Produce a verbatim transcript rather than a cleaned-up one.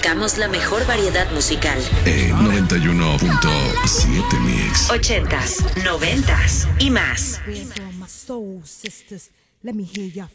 buscamos la mejor variedad musical. Eh, noventa y uno punto siete Mix. Ochentas, noventas y más. Soul sisters, let me hear your